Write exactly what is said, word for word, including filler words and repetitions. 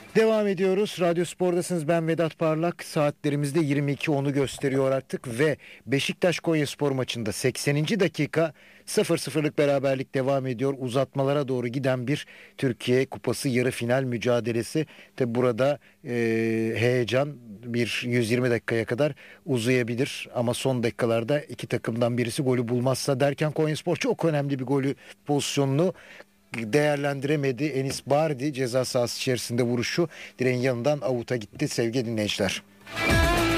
Devam ediyoruz. Radyo Spor'dasınız. Ben Vedat Parlak. Saatlerimizde yirmi iki onu gösteriyor artık ve Beşiktaş Konyaspor maçında sekseninci dakika sıfır sıfırlık beraberlik devam ediyor. Uzatmalara doğru giden bir Türkiye Kupası yarı final mücadelesi. Tabi burada e, heyecan bir yüz yirmi dakikaya kadar uzayabilir ama son dakikalarda iki takımdan birisi golü bulmazsa derken Konyaspor çok önemli bir golü pozisyonunu değerlendiremedi. Enis Bardi ceza sahası içerisinde vuruşu direğin yanından avuta gitti sevgili dinleyiciler.